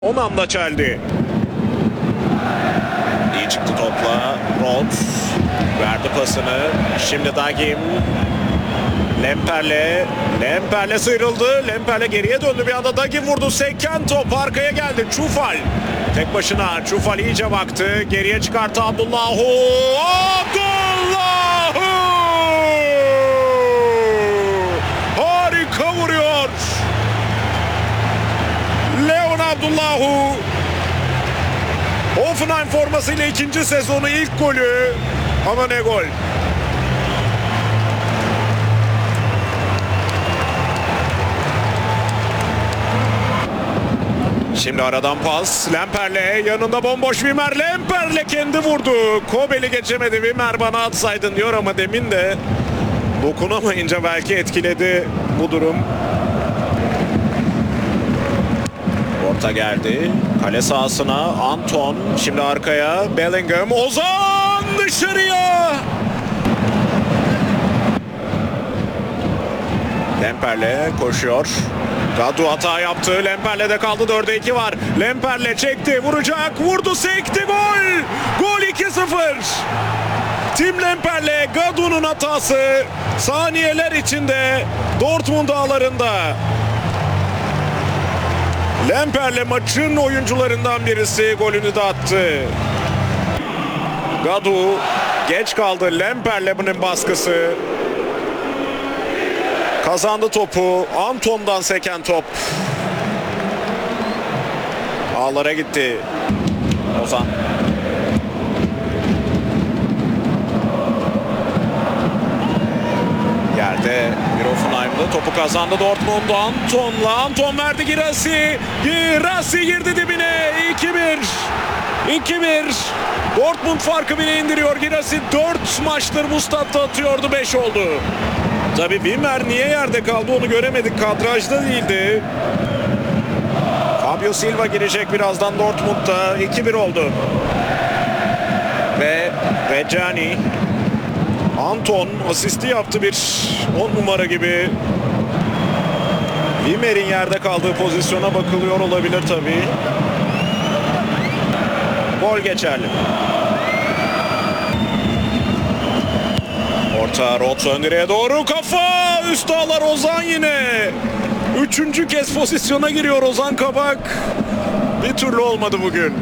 Son anda çeldi. İyi çıktı topla. Rhodes verdi pasını. Şimdi Dagim. Lemperle sıyrıldı. Lemperle geriye döndü. Bir anda Dagim vurdu. Seken top arkaya geldi. Çufal. Tek başına. Çufal iyice baktı. Geriye çıkarttı Abdullahu. Abdullahu! Harika vuruyor. Leon Abdullahu. Hoffenheim formasıyla ikinci sezonu ilk golü. Ama ne gol. Şimdi aradan pas. Lemperle yanında bomboş Wimmer. Lemperle kendi vurdu. Kobel'i geçemedi. Wimmer bana atsaydın diyor ama demin de dokunamayınca belki etkiledi bu durum. Orta geldi. Kale sahasına Anton. Şimdi arkaya Bellingham. Ozan dışarıya. Lemperle koşuyor. Gadu hata yaptı. Lemperle de kaldı. 4'e 2 var. Lemperle çekti. Vuracak. Vurdu. Sekti. Gol. Gol 2-0. Tim Lemperle. Gadu'nun hatası. Saniyeler içinde Dortmund ağlarında. Lemperle maçın oyuncularından birisi golünü de attı. Gadu geç kaldı. Lemperle'nin baskısı. Kazandı topu. Anton'dan seken top. Ağlara gitti. Ozan. Yerde bir Hoffenheim'da topu kazandı Dortmund. Anton verdi Girassi. Girassi girdi dibine. 2-1. Dortmund farkı bile indiriyor. Girassi 4 maçtır bu statta atıyordu. 5 oldu. Tabii Wimmer niye yerde kaldı onu göremedik. Kadrajda değildi. Fabio Silva girecek birazdan Dortmund'da. 2-1 oldu. Ve Reggiani. Anton asisti yaptı, bir 10 numara gibi. Wimmer'in yerde kaldığı pozisyona bakılıyor olabilir tabii. Gol geçerli. Orta Rhodes ön direğe doğru kafa. Üst ağlar Ozan yine. 3. kez pozisyona giriyor Ozan Kabak. Bir türlü olmadı bugün.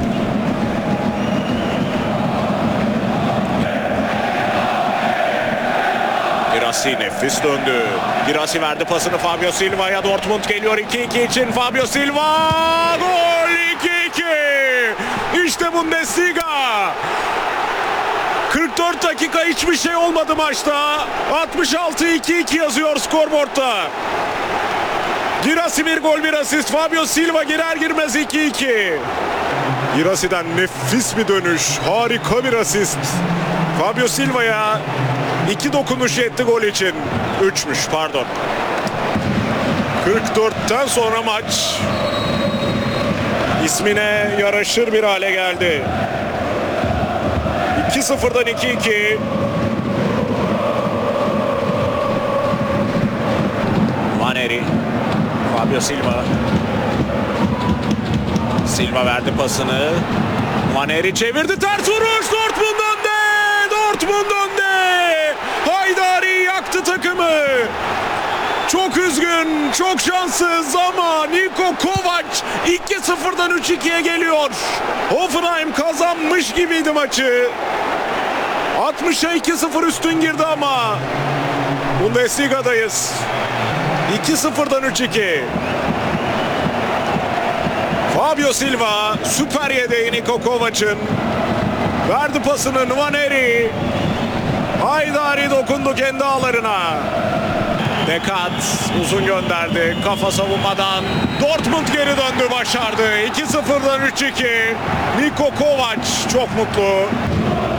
Girassi nefis döndü. Girassi verdi pasını Fabio Silva'ya. Dortmund geliyor 2-2 için. Fabio Silva. Gol 2-2. İşte Bundesliga. 44 dakika hiçbir şey olmadı maçta. 66 2-2 yazıyor skorboardta. Girassi bir gol bir asist. Fabio Silva girer girmez 2-2. Girassi'den nefis bir dönüş. Harika bir asist. Fabio Silva'ya 2 dokunuş yetti gol için. 3'müş pardon. 44'ten sonra maç ismine yaraşır bir hale geldi. 2-0'dan 2-2. Maneri. Fabio Silva. Silva verdi pasını. Maneri çevirdi. Ters vuruş. Dortmund önde. Haydari yaktı takımı. Çok üzgün, çok şanssız ama Niko Kovac 2-0'dan 3-2'ye geliyor. Hoffenheim kazanmış gibiydi maçı. 60'a 2-0 üstün girdi ama Bundesliga'dayız. 2-0'dan 3-2. Fabio Silva süper yedeği Niko Kovac'ın. Verdi pasını Nwaneri. Haydari dokundu kendi ağlarına. Dekat uzun gönderdi. Kafa savunmadan. Dortmund geri döndü, başardı. 2-0'dan 3-2. Niko Kovac çok mutlu.